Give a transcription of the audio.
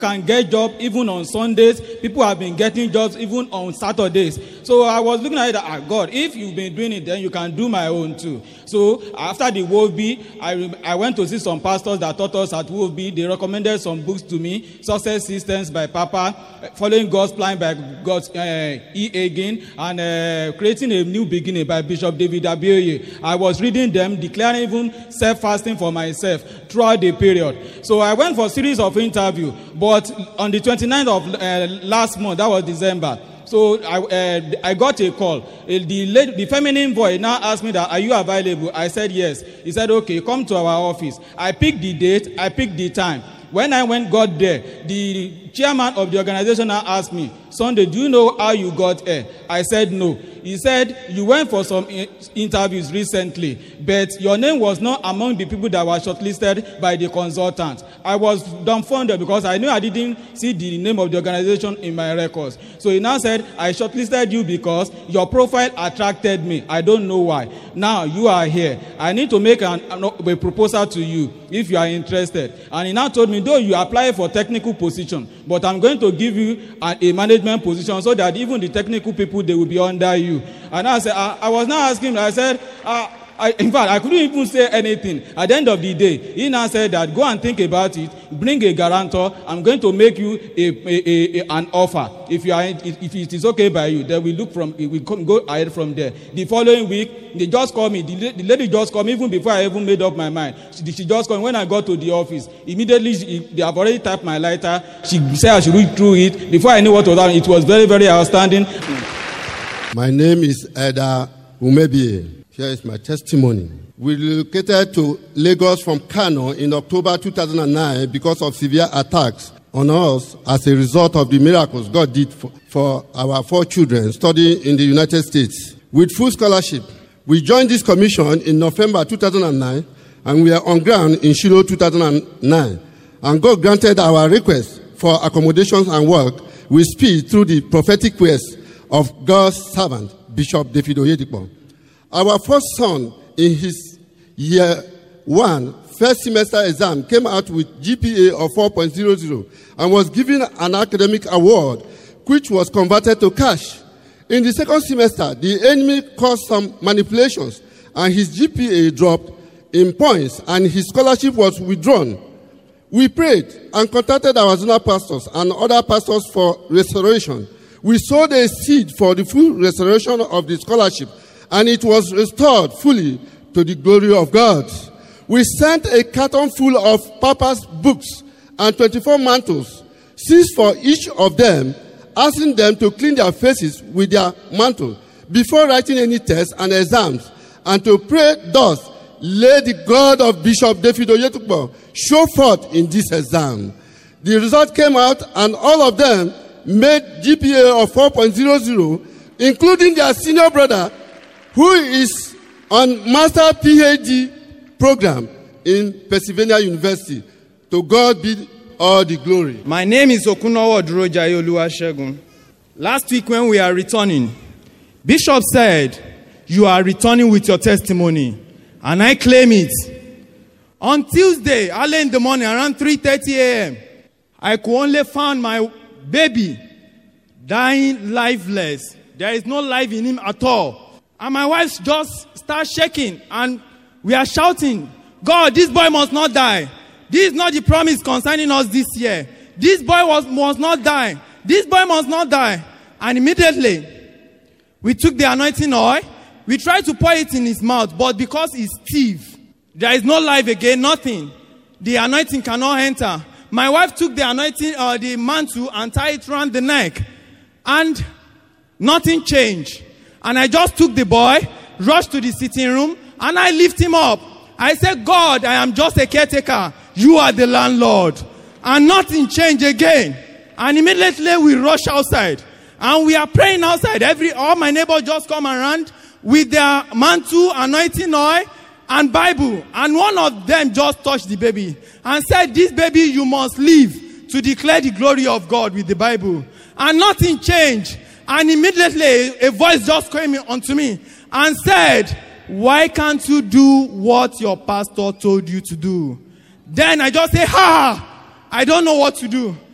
can get job even on Sundays. People have been getting jobs even on Saturdays. So I was looking at it, God, if you've been doing it, then you can do my own too. So after the WOB, I went to see some pastors that taught us at WOB. They recommended some books to me, Success Systems by Papa, Following God's Plan by God's E. Agin, and Creating a New Beginning by Bishop David Abioye. I was reading them, declaring even self-fasting for myself throughout the period. So I went for a series of interviews, but on the 29th of last month, that was December, so I got a call. The feminine voice now asked me that, are you available? I said yes. He said, okay, come to our office. I picked the date, I picked the time. When I got there, the chairman of the organization now asked me, Sunday, do you know how you got here? I said no. He said, you went for some interviews recently, but your name was not among the people that were shortlisted by the consultant. I was dumbfounded because I knew I didn't see the name of the organization in my records. So he now said, I shortlisted you because your profile attracted me. I don't know why. Now you are here. I need to make a proposal to you if you are interested. And he now told me, though you apply for technical position, but I'm going to give you a management position so that even the technical people, they will be under you. And I said, I was now asking him, I said, in fact, I couldn't even say anything. At the end of the day, he now said that, go and think about it, bring a guarantor, I'm going to make you an offer. If it is okay by you, then we go ahead from there. The following week, they just called me, the lady just called me even before I even made up my mind. She just called me. When I got to the office, immediately they have already typed my letter. She said I should read through it. Before I knew what was happening, it was very, very outstanding. My name is Eda Umebie. Here is my testimony. We relocated to Lagos from Kano in October 2009 because of severe attacks on us as a result of the miracles God did for our 4 children studying in the United States. With full scholarship, we joined this commission in November 2009 and we are on ground in Shiloh 2009. And God granted our request for accommodations and work with speed through the prophetic quest of God's servant, Bishop David Oyedepo. Our first son in his year 1 first semester exam came out with GPA of 4.00 and was given an academic award, which was converted to cash. In the second semester, the enemy caused some manipulations and his GPA dropped in points and his scholarship was withdrawn. We prayed and contacted our zonal pastors and other pastors for restoration. We sowed a seed for the full restoration of the scholarship, and it was restored fully to the glory of God. We sent a carton full of Papa's books and 24 mantles, 6 for each of them, asking them to clean their faces with their mantle before writing any tests and exams, and to pray thus, let the God of Bishop David Oyedepo show forth in this exam. The result came out, and all of them made GPA of 4.00, including their senior brother, who is on Master PhD program in Pennsylvania University. To God be all the glory. My name is Okunowo Durojaye Oluwasegun. Last week when we are returning, Bishop said, you are returning with your testimony. And I claim it. On Tuesday, early in the morning, around 3:30 a.m., I could only find my baby dying lifeless. There is no life in him at all. And my wife just starts shaking and we are shouting, God, this boy must not die. This is not the promise concerning us this year. This boy must not die. This boy must not die. And immediately, we took the anointing oil. We tried to pour it in his mouth, but because he's stiff, there is no life again, nothing. The anointing cannot enter. My wife took the anointing, the mantle and tied it around the neck. And nothing changed. And I just took the boy, rushed to the sitting room, and I lift him up. I said, God, I am just a caretaker. You are the landlord. And nothing changed again. And immediately we rush outside. And we are praying outside. All my neighbors just come around with their mantle, anointing oil, and Bible. And one of them just touched the baby and said, this baby you must live to declare the glory of God with the Bible. And nothing changed. And immediately a voice just came unto me and said, why can't you do what your pastor told you to do? Then I just say, I don't know what to do.